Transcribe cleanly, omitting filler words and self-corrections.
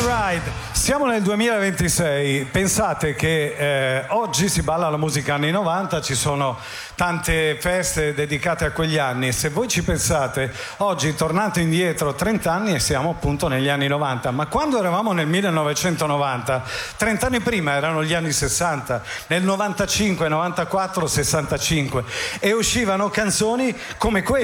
Alright, siamo nel 2026, pensate che oggi si balla la musica anni 90, ci sono tante feste dedicate a quegli anni. Se voi ci pensate, oggi tornate indietro 30 anni e siamo appunto negli anni 90, ma quando eravamo nel 1990, 30 anni prima erano gli anni 60, nel 95, 94, 65 e uscivano canzoni come queste.